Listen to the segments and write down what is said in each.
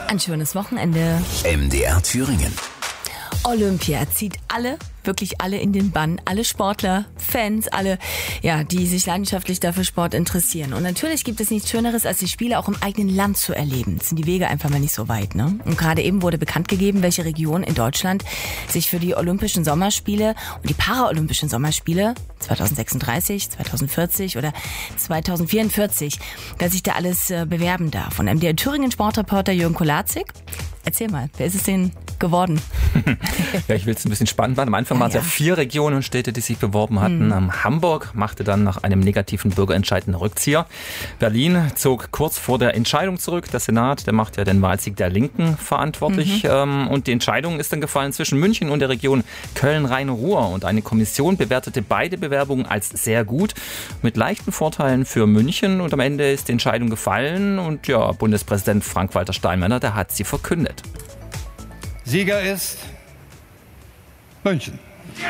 Ein schönes Wochenende. MDR Thüringen. Olympia zieht alle, wirklich alle in den Bann. Alle Sportler, Fans, alle, ja, die sich leidenschaftlich dafür Sport interessieren. Und natürlich gibt es nichts Schöneres, als die Spiele auch im eigenen Land zu erleben. Jetzt sind die Wege einfach mal nicht so weit, ne? Und gerade eben wurde bekannt gegeben, welche Region in Deutschland sich für die Olympischen Sommerspiele und die Paralympischen Sommerspiele 2036, 2040 oder 2044, dass sich da alles bewerben darf. Und MDR Thüringen Sportreporter Jürgen Kolazik, erzähl mal, wer ist es denn geworden? Ja, ich will es ein bisschen spannend machen. Am Anfang waren es ja 4 Regionen und Städte, die sich beworben hatten. Hamburg machte dann nach einem negativen Bürgerentscheid einen Rückzieher. Berlin zog kurz vor der Entscheidung zurück. Der Senat, der macht ja den Wahlsieg der Linken verantwortlich. Und die Entscheidung ist dann gefallen zwischen München und der Region Köln-Rhein-Ruhr. Und eine Kommission bewertete beide Bewerbungen als sehr gut, mit leichten Vorteilen für München. Und am Ende ist die Entscheidung gefallen. Und ja, Bundespräsident Frank-Walter Steinmeier, der hat sie verkündet. Sieger ist München.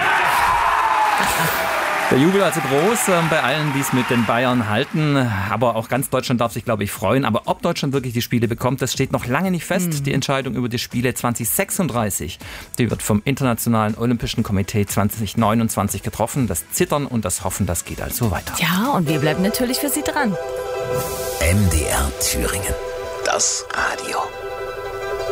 Der Jubel also groß bei allen, die es mit den Bayern halten. Aber auch ganz Deutschland darf sich, glaube ich, freuen. Aber ob Deutschland wirklich die Spiele bekommt, das steht noch lange nicht fest. Die Entscheidung über die Spiele 2036, die wird vom Internationalen Olympischen Komitee 2029 getroffen. Das Zittern und das Hoffen, das geht also weiter. Ja, und wir bleiben natürlich für Sie dran. MDR Thüringen. Das Radio.